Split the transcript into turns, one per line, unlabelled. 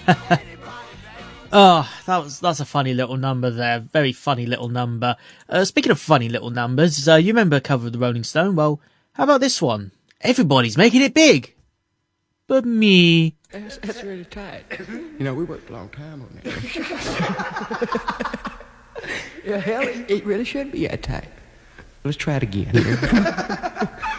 Oh, that's a funny little number there. Very funny little number. Speaking of funny little numbers, you remember a cover of the Rolling Stone? Well, how about this one? Everybody's making it big, but me.
That's really tight. You know, we worked a long time on that. Yeah, hell, it really should be that tight. Let's try it again.